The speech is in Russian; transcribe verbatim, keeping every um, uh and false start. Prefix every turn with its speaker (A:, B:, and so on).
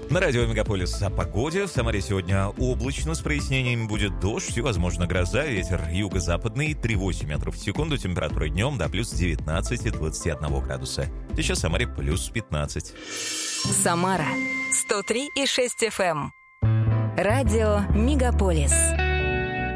A: На радио Мегаполис о погоде. В Самаре сегодня облачно, с прояснениями будет дождь и, возможно, гроза. Ветер юго-западный три целых восемь метров в секунду. Температура днем до плюс девятнадцать двадцать один градуса. Сейчас в Самаре плюс пятнадцать.
B: Самара сто три и шесть эф эм. Радио Мегаполис.